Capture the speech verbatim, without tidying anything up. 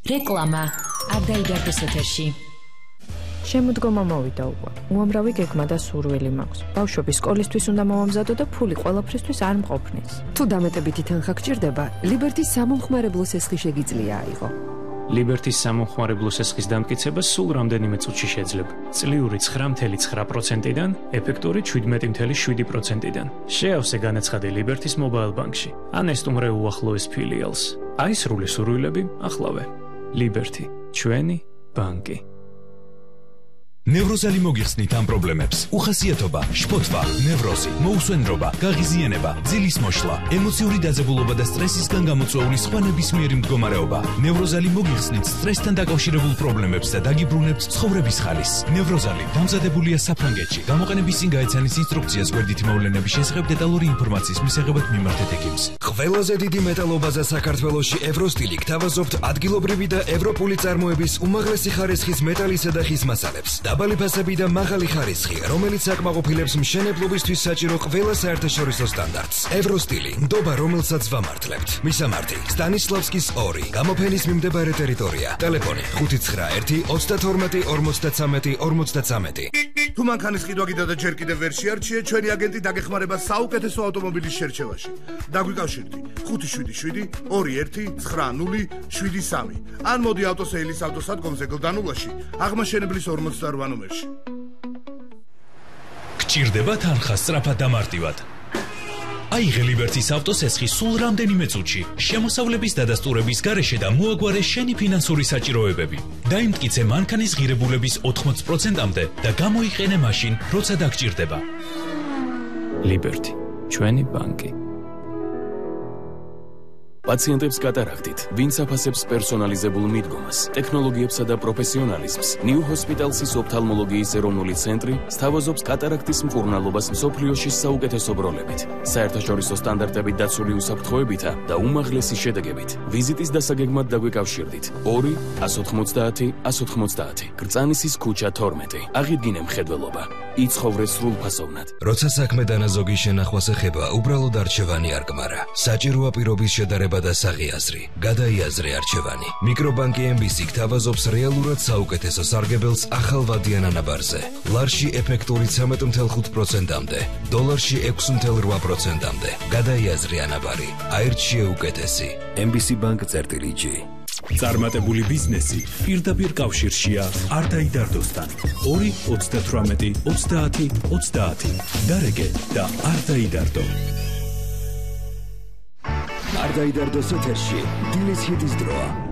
რეკლამა არ დაიდარდეს ეთერში. შემოდგომა მოვიდა უკვე. უამრავი გეგმა და სურვილი მაქვს. ბავშვები სკოლისთვის უნდა მომამზადო და ფული ყველაფრისთვის არ მყოფნის. თუ დამეტებითი თანხა გჭირდება, ლიბერტის სამომხმარებლო სესხი შეგიძლია აიღო. ლიბერტის სამომხმარებლო სესხის დამტკიცება სულ რამდენიმე წუთში შეძლება. წლიური ცხრა წუთი ცხრა პროცენტიდან, ეფექტური შვიდმეტი წუთი შვიდი პროცენტიდან. შეავსე განაცხადი ლიბერტის მობაილ ბანკში, ან ესტუმრე უახლოეს ფილიალს. აი სრული სურვილები ახლავე. ლიბერტი, ჩვენი ბანკი. ნევროზალი მოგიხსნით ამ პრობლემებს. უხასიათობა, შფოთვა, ნევროზი, მოუსვენრობა, გაღიზიანება, ძილის მოშლა, ემოციური დაძაბულობა და სტრესისგან გამოწვეული სხვა ნებისმიერი მდგომარეობა. ნევროზალი მოგიხსნით სტრესთან დაკავშირებულ პრობლემებს და დაგიბრუნებთ ცხოვრების ხალისს. ნევროზალი დამზადებულია საფრანგეთში. გამოყენების წინ გაეცანის ინსტრუქციას გვერდითი მოვლენების შესახებ დეტალური ინფორმაციის მისაღებად მიმართეთ ექიმს. ყველაზე დიდი მეტალობაზე საქართველოში ევროსტილი გთავაზობთ ადგილობრივი და ევროპული წარმოების უმაღლესი ხარისხის მეტალისა და ხის მასალებს. დაბალი ფასები და მაღალი ხარისხი, რომელიც აკმაყოფილებს მშენებლობისთვის საჭირო ყველა საერთაშორისო სტანდარტს. ევროსტილი, ნდობა, რომელსაც ვამართლებთ. მისამართი: სტანისლავსკის ორი, გამოფენის მიმდებარე ტერიტორია. ტელეფონი: ხუთი ცხრა ერთი ოცდათორმეტი ორმოცდათრამეტი ორმოცდათრამეტი. თუ მანქანის ყიდვა კიდევ და ჯერ კიდევ ვერ შეარჩიეთ, ჩვენი აგენტი დაგეხმარება საუკეთესო ავტომობილის შერჩევაში. დაგვიკავშირდი: ხუთი შვიდი შვიდი ორი ერთი ცხრა ნული შვიდი სამი. ან მოდი ავტოსეილის ავტოსადგომზე გლდანულაში, აღმაშენებლის ორმოცდაორი ნომერში. გჭირდება თანხა სწრაფად და მარტივად. აიღე ლიბერტის ავტოსესხი სულ რამდენიმე წუთში. შემოსავლების დადასტურების გარეშე და მოაგვარე შენი ფინანსური საჭიროებები. დაიმტკიცე მანქანის ღირებულების ოთხმოცი პროცენტამდე და გამოიყენე მაშინ, როცა დაგჭირდება. ლიბერტი, ჩვენი ბანკი. პაციენტებს კატარაქტით, ვინც აფასებს პერსონალიზებულ მიდგომას, ტექნოლოგიებსა და პროფესიონალიზმს, ნიუ ჰოსპიტალსის ოფთალმოლოგიის ეროვნული ცენტრი სთავაზობს კატარაქტის მკურნალობას მსოფლიოში საუკეთესო ბროლებით, საერთაშორისო სტანდარტებით დაცული უსაფრთხოებითა და უმაღლესი შედეგებით. ვიზიტის დასაგეგმად დაგვიკავშირდით ორი ათას ოცდაათი ათას ოცდაათი, კრწანისის ქუჩა თორმეტი. აღიდგინე მხედველობა, იცხოვრე სრულფასოვნად. როცა საქმე დანაზოგის შენახვას ეხება, უბრალოდ არჩევანი არ გმარა. საჭიროა პირობის შედარება და საღიაზრი. გადაიაზრე არჩევანი. მიკრობანკი ემ ბი სი გთავაზობს რეალურად საუკეთესო სარგებელს ახალ ვადიან ანაბარზე. ლარში ეფექტური ცამეტი წუთი ხუთი პროცენტამდე, დოლარში ექვსი წუთი რვა პროცენტამდე. გადაიაზრე ანაბარი. აირჩიე უკეთესი. ემ ბი სი ბანკ წერტილი ჯი. წარმატებული ბიზნესი პირდაპირ კავშირშია არ დაიდარდოსთან. ორი ოცდათვრამეტი ოცდაათი ოცდაათი. დარეგე და არ დაიდარდო. არ დაიდარდოს ეთერში დილის ჰიტის დროა.